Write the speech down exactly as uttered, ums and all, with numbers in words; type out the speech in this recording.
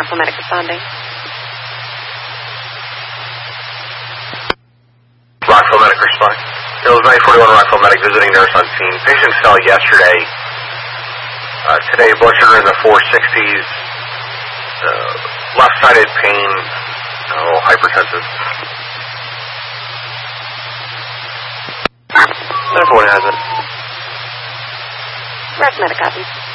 Rockville Medic responding. Rockville Medic responding. It was nine forty-one Rockville Medic visiting nurse on scene. Patient fell yesterday. Uh, today, blood sugar in the four sixties. Uh, left-sided pain. A little hypertensive. nine forty-one has it. Rock Medic copy.